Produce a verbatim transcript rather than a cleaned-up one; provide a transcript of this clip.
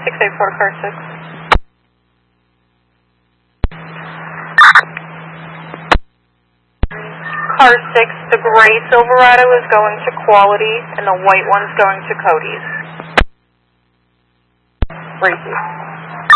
six eight four to car six. Car six, the gray Silverado is going to Quality, and the white one's going to Cody's. Racy.